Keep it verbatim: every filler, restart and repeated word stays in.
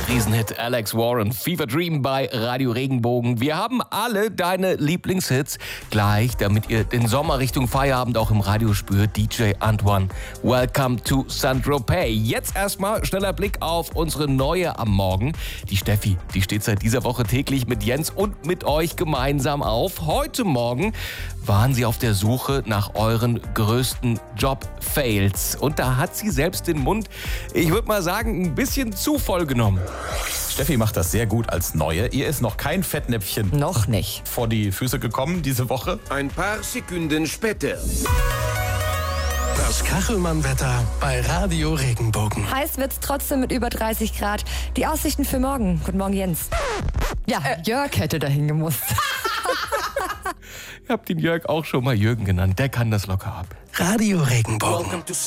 Riesenhit Alex Warren, Fever Dream bei Radio Regenbogen. Wir haben alle deine Lieblingshits gleich, damit ihr den Sommer Richtung Feierabend auch im Radio spürt. D J Antoine, welcome to Saint-Tropez. Jetzt erstmal schneller Blick auf unsere Neue am Morgen. Die Steffi, die steht seit dieser Woche täglich mit Jens und mit euch gemeinsam auf. Heute Morgen waren sie auf der Suche nach euren größten Job-Fails. Und da hat sie selbst den Mund, ich würde mal sagen, ein bisschen zu voll genommen. Steffi macht das sehr gut als Neue. Ihr ist noch kein Fettnäpfchen Noch nicht. vor die Füße gekommen diese Woche. Ein paar Sekunden später. Das Kachelmann-Wetter bei Radio Regenbogen. Heiß wird's trotzdem mit über dreißig Grad. Die Aussichten für morgen. Guten Morgen, Jens. Ja, äh, Jörg hätte dahin gemusst. Ihr habt den Jörg auch schon mal Jürgen genannt. Der kann das locker ab. Radio Regenbogen.